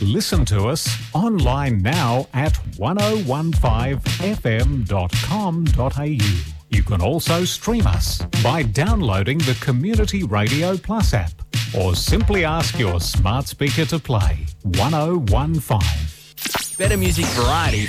Listen to us online now at 1015fm.com.au. You can also stream us by downloading the Community Radio Plus app or simply ask your smart speaker to play 1015. Better music variety